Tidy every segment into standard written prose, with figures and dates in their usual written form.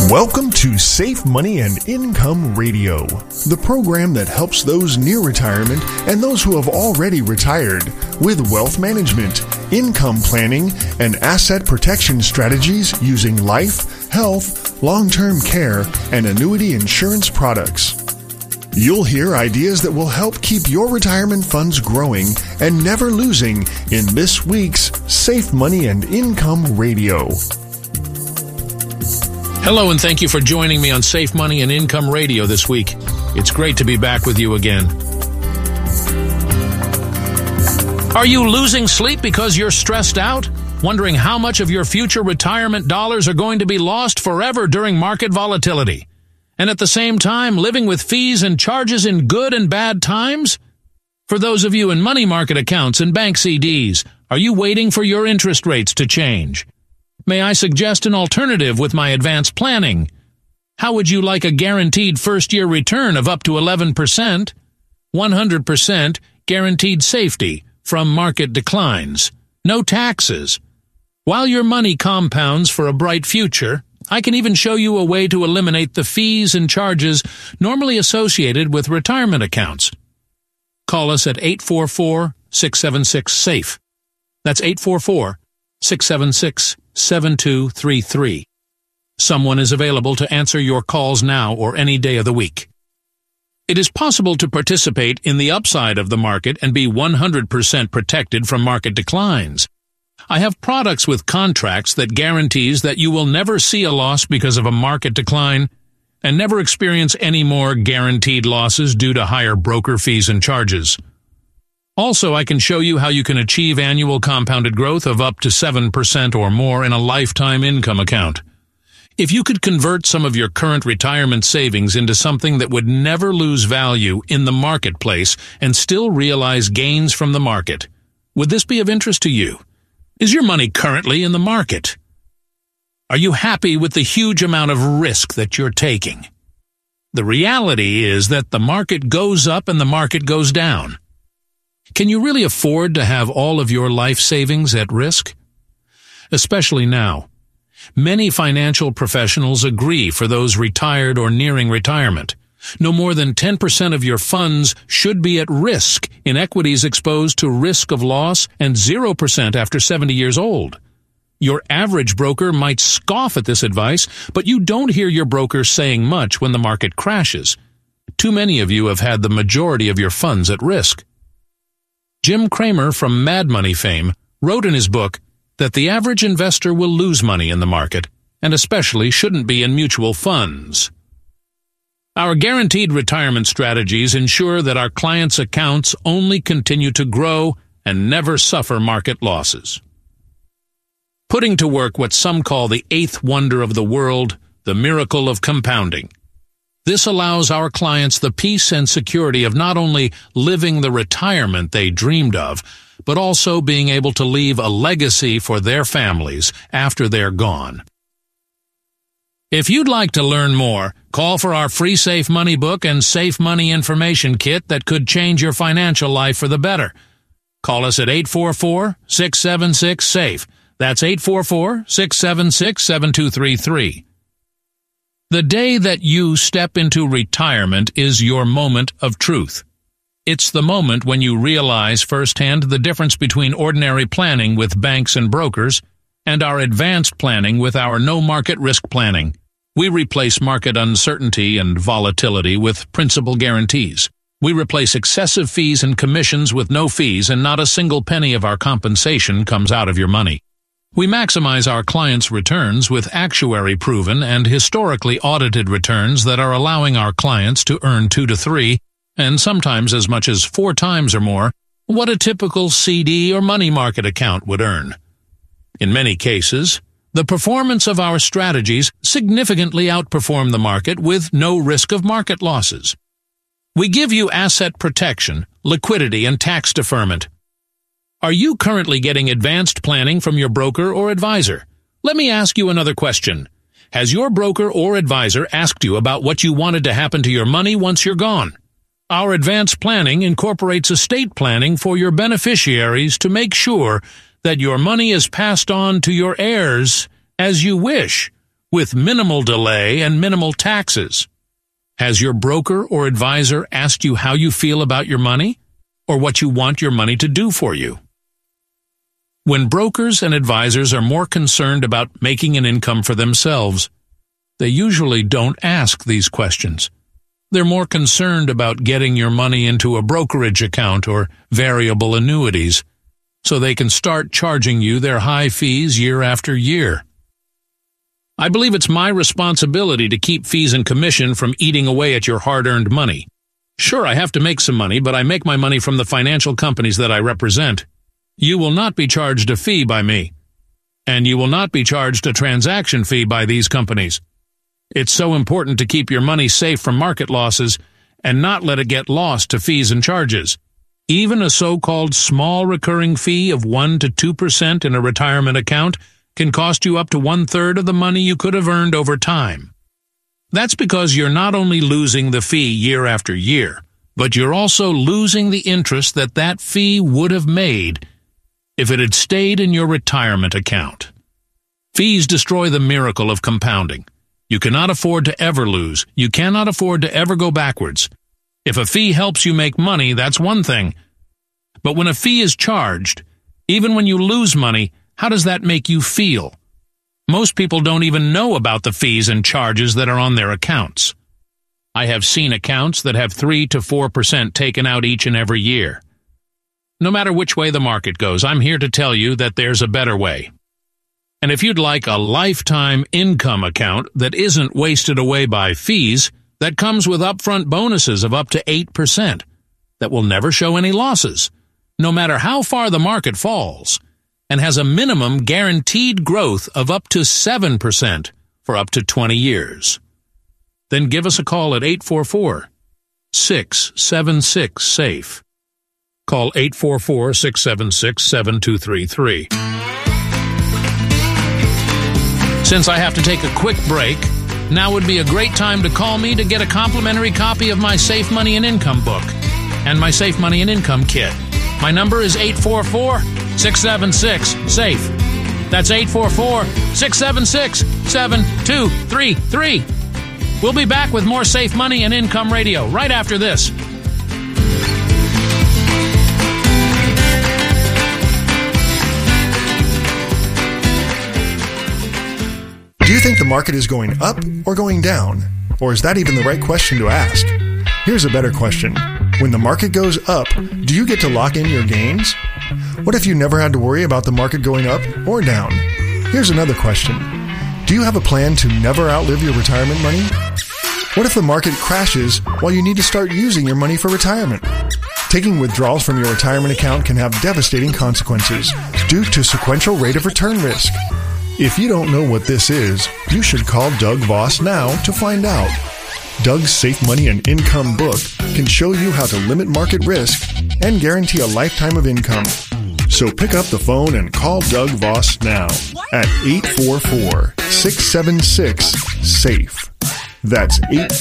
Welcome to Safe Money and Income Radio, the program that helps those near retirement and those who have already retired with wealth management, income planning, and asset protection strategies using life, health, long-term care, and annuity insurance products. You'll hear ideas that will help keep your retirement funds growing and never losing in this week's Safe Money and Income Radio. Hello, and thank you for joining me on Safe Money and Income Radio this week. It's great to be back with you again. Are you losing sleep because you're stressed out? Wondering how much of your future retirement dollars are going to be lost forever during market volatility? And at the same time, living with fees and charges in good and bad times? For those of you in money market accounts and bank CDs, are you waiting for your interest rates to change? May I suggest an alternative with my advanced planning? How would you like a guaranteed first-year return of up to 11%? 100% guaranteed safety from market declines. No taxes. While your money compounds for a bright future, I can even show you a way to eliminate the fees and charges normally associated with retirement accounts. Call us at 844-676-SAFE. That's 844-676-7233. Someone is available to answer your calls now or any day of the week. It is possible to participate in the upside of the market and be 100% protected from market declines. I have products with contracts that guarantees that you will never see a loss because of a market decline and never experience any more guaranteed losses due to higher broker fees and charges. Also, I can show you how you can achieve annual compounded growth of up to 7% or more in a lifetime income account. If you could convert some of your current retirement savings into something that would never lose value in the marketplace and still realize gains from the market, would this be of interest to you? Is your money currently in the market? Are you happy with the huge amount of risk that you're taking? The reality is that the market goes up and the market goes down. Can you really afford to have all of your life savings at risk? Especially now. Many financial professionals agree for those retired or nearing retirement. No more than 10% of your funds should be at risk in equities exposed to risk of loss and 0% after 70 years old. Your average broker might scoff at this advice, but you don't hear your broker saying much when the market crashes. Too many of you have had the majority of your funds at risk. Jim Cramer from Mad Money fame wrote in his book that the average investor will lose money in the market, and especially shouldn't be in mutual funds. Our guaranteed retirement strategies ensure that our clients' accounts only continue to grow and never suffer market losses. Putting to work what some call the eighth wonder of the world, the miracle of compounding. This allows our clients the peace and security of not only living the retirement they dreamed of, but also being able to leave a legacy for their families after they're gone. If you'd like to learn more, call for our free Safe Money book and Safe Money information kit that could change your financial life for the better. Call us at 844-676-SAFE. That's 844-676-7233. The day that you step into retirement is your moment of truth. It's the moment when you realize firsthand the difference between ordinary planning with banks and brokers and our advanced planning with our no-market risk planning. We replace market uncertainty and volatility with principal guarantees. We replace excessive fees and commissions with no fees, and not a single penny of our compensation comes out of your money. We maximize our clients' returns with actuary-proven and historically audited returns that are allowing our clients to earn 2 to 3, and sometimes as much as 4 times or more, what a typical CD or money market account would earn. In many cases, the performance of our strategies significantly outperform the market with no risk of market losses. We give you asset protection, liquidity, and tax deferment. Are you currently getting advanced planning from your broker or advisor? Let me ask you another question. Has your broker or advisor asked you about what you wanted to happen to your money once you're gone? Our advanced planning incorporates estate planning for your beneficiaries to make sure that your money is passed on to your heirs as you wish, with minimal delay and minimal taxes. Has your broker or advisor asked you how you feel about your money, or what you want your money to do for you? When brokers and advisors are more concerned about making an income for themselves, they usually don't ask these questions. They're more concerned about getting your money into a brokerage account or variable annuities, so they can start charging you their high fees year after year. I believe it's my responsibility to keep fees and commission from eating away at your hard-earned money. Sure, I have to make some money, but I make my money from the financial companies that I represent. You will not be charged a fee by me, and you will not be charged a transaction fee by these companies. It's so important to keep your money safe from market losses and not let it get lost to fees and charges. Even a so-called small recurring fee of 1 to 2% in a retirement account can cost you up to 1/3 of the money you could have earned over time. That's because you're not only losing the fee year after year, but you're also losing the interest that fee would have made if it had stayed in your retirement account. Fees destroy the miracle of compounding. You cannot afford to ever lose. You cannot afford to ever go backwards. If a fee helps you make money, that's one thing. But when a fee is charged, even when you lose money, how does that make you feel? Most people don't even know about the fees and charges that are on their accounts. I have seen accounts that have 3 to 4% taken out each and every year. No matter which way the market goes, I'm here to tell you that there's a better way. And if you'd like a lifetime income account that isn't wasted away by fees, that comes with upfront bonuses of up to 8%, that will never show any losses, no matter how far the market falls, and has a minimum guaranteed growth of up to 7% for up to 20 years. Then give us a call at 844-676-SAFE. Call 844-676-7233. Since I have to take a quick break, now would be a great time to call me to get a complimentary copy of my Safe Money and Income book and my Safe Money and Income kit. My number is 844-676-SAFE. That's 844-676-7233. We'll be back with more Safe Money and Income Radio right after this. Do you think the market is going up or going down? Or is that even the right question to ask? Here's a better question. When the market goes up, do you get to lock in your gains? What if you never had to worry about the market going up or down? Here's another question. Do you have a plan to never outlive your retirement money? What if the market crashes while you need to start using your money for retirement? Taking withdrawals from your retirement account can have devastating consequences due to sequential rate of return risk. If you don't know what this is, you should call Doug Voss now to find out. Doug's Safe Money and Income book can show you how to limit market risk and guarantee a lifetime of income. So pick up the phone and call Doug Voss now at 844-676-SAFE. That's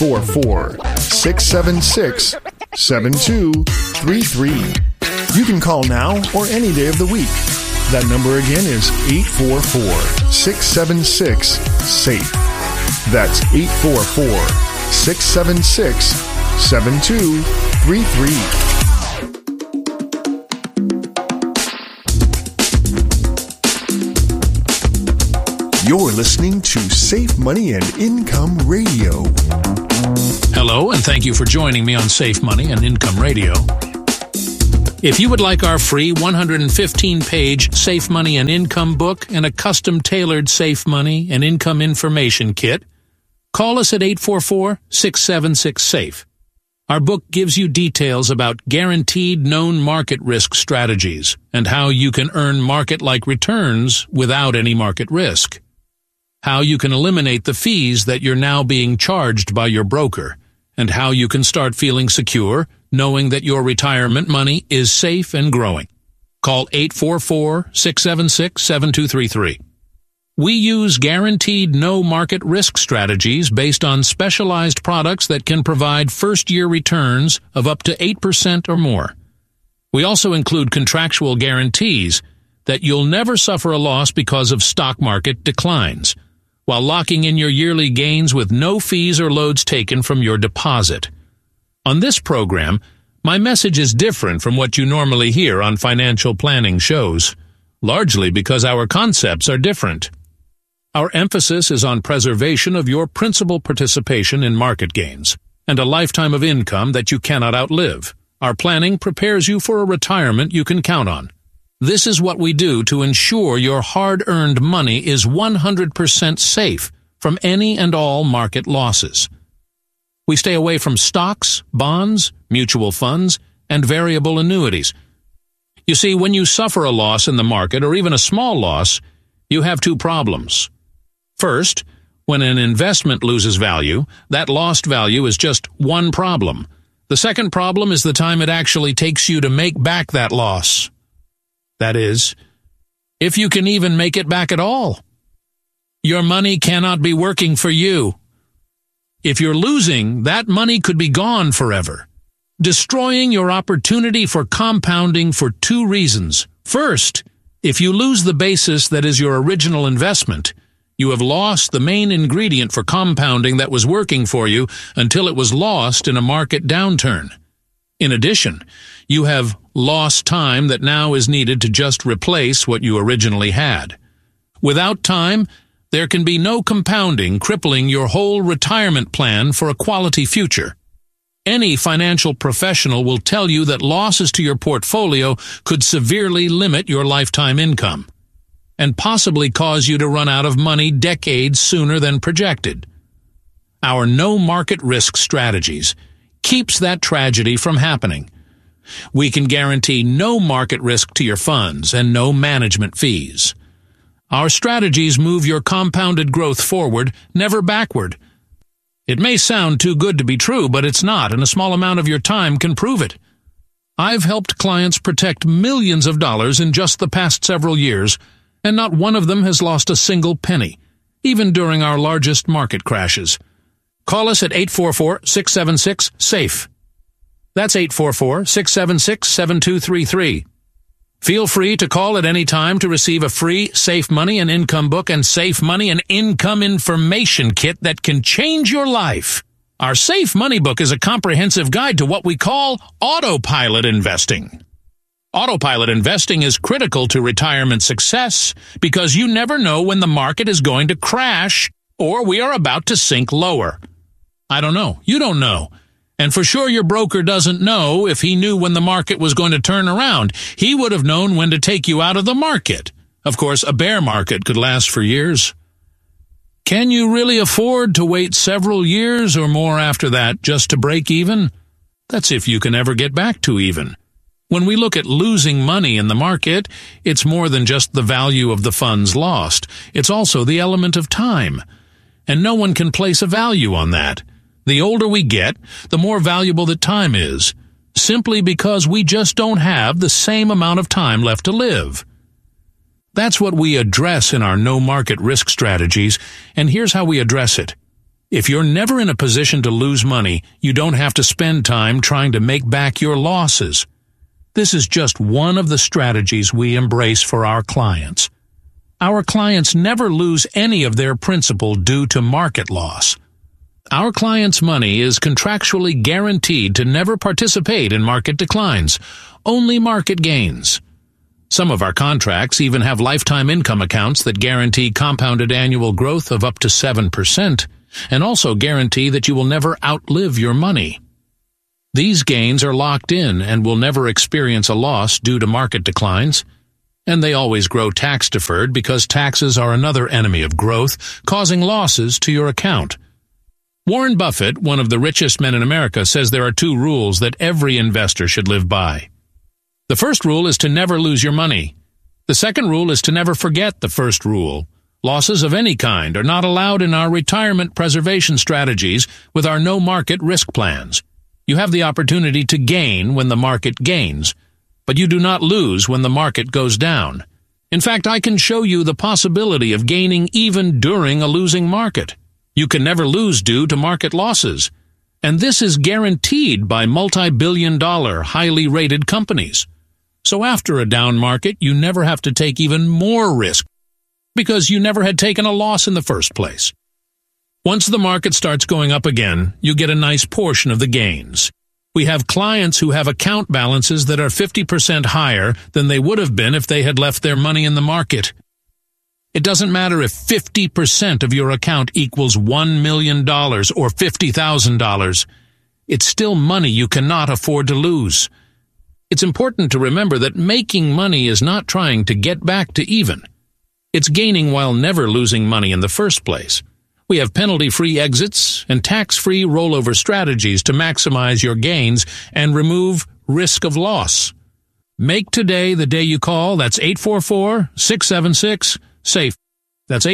844-676-7233. You can call now or any day of the week. That number again is 844-676-SAFE. That's 844-676-7233. You're listening to Safe Money and Income Radio. Hello, and thank you for joining me on Safe Money and Income Radio. If you would like our free 115-page Safe Money and Income book and a custom-tailored Safe Money and Income information kit, call us at 844-676-SAFE. Our book gives you details about guaranteed known market risk strategies and how you can earn market-like returns without any market risk. How you can eliminate the fees that you're now being charged by your broker, and how you can start feeling secure knowing that your retirement money is safe and growing. Call 844-676-7233. We use guaranteed no market risk strategies based on specialized products that can provide first-year returns of up to 8% or more. We also include contractual guarantees that you'll never suffer a loss because of stock market declines, while locking in your yearly gains with no fees or loads taken from your deposit. On this program, my message is different from what you normally hear on financial planning shows, largely because our concepts are different. Our emphasis is on preservation of your principal participation in market gains and a lifetime of income that you cannot outlive. Our planning prepares you for a retirement you can count on. This is what we do to ensure your hard-earned money is 100% safe from any and all market losses. We stay away from stocks, bonds, mutual funds, and variable annuities. You see, when you suffer a loss in the market or even a small loss, you have two problems. First, when an investment loses value, that lost value is just one problem. The second problem is the time it actually takes you to make back that loss. That is, if you can even make it back at all. Your money cannot be working for you. If you're losing, that money could be gone forever, destroying your opportunity for compounding for two reasons. First, if you lose the basis that is your original investment, you have lost the main ingredient for compounding that was working for you until it was lost in a market downturn. In addition, you have lost time that now is needed to just replace what you originally had. Without time, there can be no compounding, crippling your whole retirement plan for a quality future. Any financial professional will tell you that losses to your portfolio could severely limit your lifetime income and possibly cause you to run out of money decades sooner than projected. Our no-market risk strategies keeps that tragedy from happening. We can guarantee no market risk to your funds and no management fees. Our strategies move your compounded growth forward, never backward. It may sound too good to be true, but it's not, and a small amount of your time can prove it. I've helped clients protect millions of dollars in just the past several years, and not one of them has lost a single penny, even during our largest market crashes. Call us at 844-676-SAFE. That's 844-676-7233. Feel free to call at any time to receive a free Safe Money and Income book and Safe Money and Income information kit that can change your life. Our Safe Money book is a comprehensive guide to what we call autopilot investing. Autopilot investing is critical to retirement success because you never know when the market is going to crash or we are about to sink lower. I don't know. You don't know. And for sure your broker doesn't know if he knew when the market was going to turn around. He would have known when to take you out of the market. Of course, a bear market could last for years. Can you really afford to wait several years or more after that just to break even? That's if you can ever get back to even. When we look at losing money in the market, it's more than just the value of the funds lost. It's also the element of time. And no one can place a value on that. The older we get, the more valuable the time is, simply because we just don't have the same amount of time left to live. That's what we address in our no-market risk strategies, and here's how we address it. If you're never in a position to lose money, you don't have to spend time trying to make back your losses. This is just one of the strategies we embrace for our clients. Our clients never lose any of their principal due to market loss. Our clients' money is contractually guaranteed to never participate in market declines, only market gains. Some of our contracts even have lifetime income accounts that guarantee compounded annual growth of up to 7%, and also guarantee that you will never outlive your money. These gains are locked in and will never experience a loss due to market declines, and they always grow tax-deferred because taxes are another enemy of growth, causing losses to your account. Warren Buffett, one of the richest men in America, says there are two rules that every investor should live by. The first rule is to never lose your money. The second rule is to never forget the first rule. Losses of any kind are not allowed in our retirement preservation strategies with our no-market risk plans. You have the opportunity to gain when the market gains, but you do not lose when the market goes down. In fact, I can show you the possibility of gaining even during a losing market. You can never lose due to market losses, and this is guaranteed by multi-billion-dollar, highly rated companies. So after a down market, you never have to take even more risk. because you never had taken a loss in the first place. Once the market starts going up again, you get a nice portion of the gains. We have clients who have account balances that are 50% higher than they would have been if they had left their money in the market. It doesn't matter if 50% of your account equals $1 million or $50,000. It's still money you cannot afford to lose. It's important to remember that making money is not trying to get back to even. It's gaining while never losing money in the first place. We have penalty-free exits and tax-free rollover strategies to maximize your gains and remove risk of loss. Make today the day you call. That's 844-676-SAFE. That's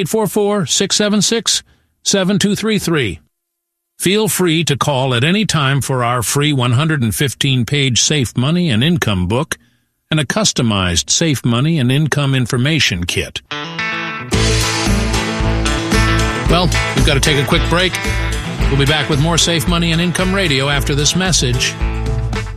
844-676-7233. Feel free to call at any time for our free 115-page Safe Money and Income book and a customized Safe Money and Income information kit. Well, we've got to take a quick break. We'll be back with more Safe Money and Income Radio after this message.